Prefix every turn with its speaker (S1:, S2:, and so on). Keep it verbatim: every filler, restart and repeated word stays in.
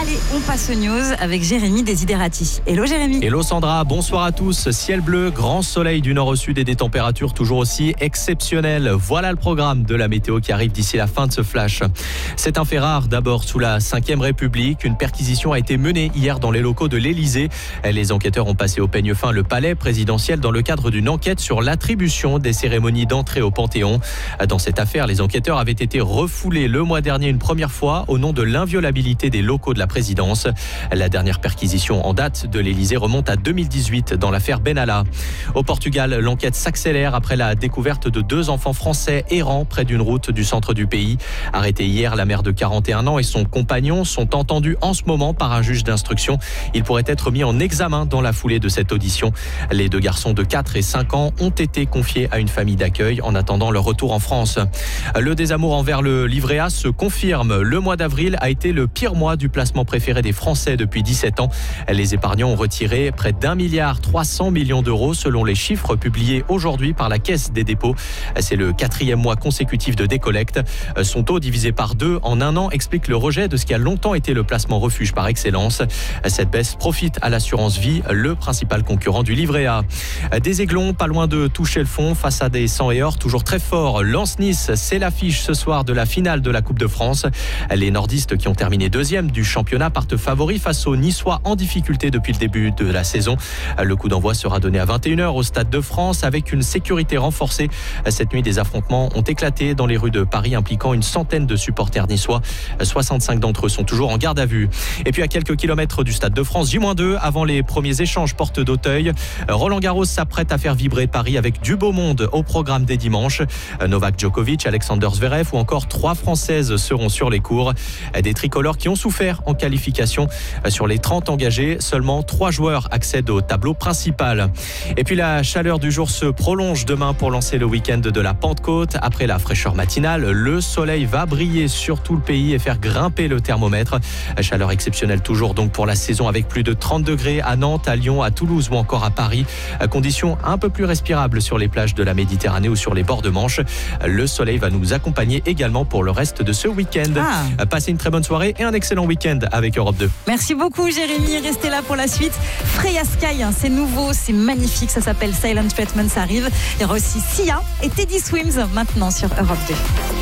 S1: Allez, on passe aux news avec Jérémy Desiderati. Hello Jérémy.
S2: Hello Sandra, bonsoir à tous. Ciel bleu, grand soleil du nord au sud et des températures toujours aussi exceptionnelles. Voilà le programme de la météo qui arrive d'ici la fin de ce flash. C'est un fait rare. D'abord, sous la cinquième République, une perquisition a été menée hier dans les locaux de l'Élysée. Les enquêteurs ont passé au peigne fin le palais présidentiel dans le cadre d'une enquête sur l'attribution des cérémonies d'entrée au Panthéon. Dans cette affaire, les enquêteurs avaient été refoulés le mois dernier une première fois au nom de l'inviolabilité des locaux de la présidence. La dernière perquisition en date de l'Élysée remonte à deux mille dix-huit dans l'affaire Benalla. Au Portugal, l'enquête s'accélère après la découverte de deux enfants français errants près d'une route du centre du pays. Arrêtée hier, la mère de quarante et un ans et son compagnon sont entendus en ce moment par un juge d'instruction. Ils pourraient être mis en examen dans la foulée de cette audition. Les deux garçons de quatre et cinq ans ont été confiés à une famille d'accueil en attendant leur retour en France. Le désamour envers le livret A se confirme. Le mois d'avril a été le pire mois du placement préféré des Français depuis dix-sept ans. Les épargnants ont retiré près d'un milliard trois cents millions d'euros selon les chiffres publiés aujourd'hui par la Caisse des dépôts. C'est le quatrième mois consécutif de décollecte. Son taux divisé par deux en un an explique le rejet de ce qui a longtemps été le placement refuge par excellence. Cette baisse profite à l'assurance vie, le principal concurrent du livret A. Des Aiglons, pas loin de toucher le fond face à des cent et or toujours très forts. Lens-Nice, c'est l'affiche ce soir de la finale de la Coupe de France. Les nordistes qui ont terminé deuxième du championnat partent favoris face aux Niçois en difficulté depuis le début de la saison. Le coup d'envoi sera donné à vingt et une heures au Stade de France avec une sécurité renforcée. Cette nuit, des affrontements ont éclaté dans les rues de Paris impliquant une centaine de supporters niçois. soixante-cinq d'entre eux sont toujours en garde à vue. Et puis à quelques kilomètres du Stade de France, J deux, avant les premiers échanges porte d'Auteuil, Roland Garros s'apprête à faire vibrer Paris avec du beau monde au programme des dimanches. Novak Djokovic, Alexander Zverev ou encore trois Françaises seront sur les cours. Des tricolores qui ont souffert en qualification. Sur les trente engagés, seulement trois joueurs accèdent au tableau principal. Et puis la chaleur du jour se prolonge demain pour lancer le week-end de la Pentecôte. Après la fraîcheur matinale, le soleil va briller sur tout le pays et faire grimper le thermomètre. Chaleur exceptionnelle toujours donc pour la saison avec plus de trente degrés à Nantes, à Lyon, à Toulouse ou encore à Paris. Conditions un peu plus respirables sur les plages de la Méditerranée ou sur les bords de Manche. Le soleil va nous accompagner également pour le reste de ce week-end. Ah. Passez une très bonne soirée et un excellent week-end avec Europe deux.
S1: Merci beaucoup Jérémy, restez là pour la suite. Freya Sky, c'est nouveau, c'est magnifique, ça s'appelle Silent Treatment, ça arrive. Il y aura aussi Sia et Teddy Swims maintenant sur Europe deux.